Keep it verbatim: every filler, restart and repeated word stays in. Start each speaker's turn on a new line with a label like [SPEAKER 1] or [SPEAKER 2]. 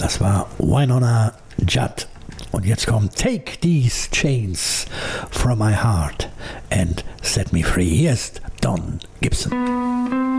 [SPEAKER 1] Das war Wynonna Judd. Und jetzt kommt Take These Chains from My Heart and Set Me Free. Hier ist Don Gibson.